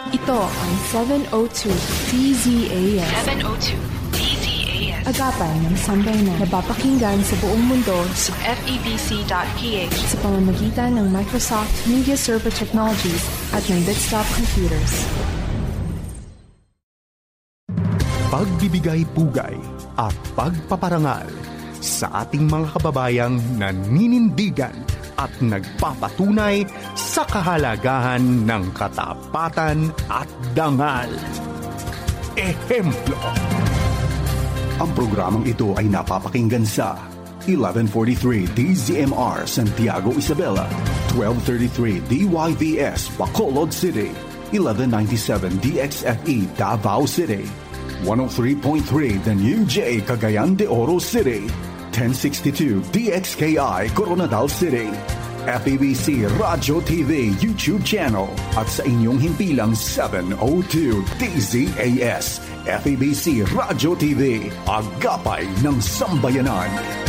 Ito ang 702 DZAS. 702 DZAS. Agapay ng sambayanan. Napapakinggan sa buong mundo sa FEBC.ph sa pamamagitan ng Microsoft Media Server Technologies at ng Desktop Computers. Pagbibigay pugay at pagpaparangal sa ating mga kababayang naninindigan at nagpapatunay sa kahalagahan ng katapatan at dangal. Ehemplo. Ang programang ito ay napapakinggan sa 1143 DZMR Santiago Isabela, 1233 DYVS Bacolod City, 1197 DXFE Davao City, 103.3 The New J Cagayan de Oro City, 1062 DXKI Coronadal City, FEBC Radio TV YouTube channel at sa inyong himpilang 702 DZAS FEBC Radio TV, Agapay ng Sambayanan.